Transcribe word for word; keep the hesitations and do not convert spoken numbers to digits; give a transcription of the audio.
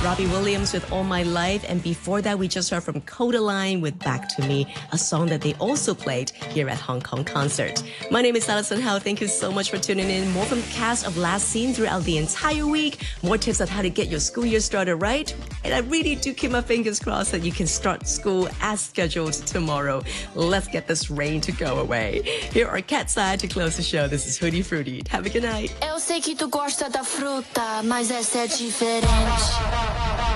Robbie Williams with All My Life. And before that, we just heard from Kodaline with Back to Me, a song that they also played here at Hong Kong Concert. My name is Alison Howe. Thank you so much for tuning in. More from the cast of Last Seen throughout the entire week. More tips on how to get your school year started right. And I really do keep my fingers crossed that you can start school as scheduled tomorrow. Let's get this rain to go away. Here are Cat's Eye to close the show. This is Hootie Fruity. Have a good night. Eu sei que tu gosta da fruta, mas essa é diferente.